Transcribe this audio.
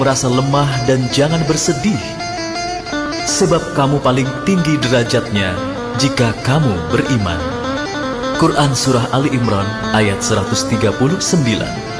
merasa lemah dan jangan bersedih, sebab kamu paling tinggi derajatnya jika kamu beriman. Quran Surah Ali Imran ayat 139.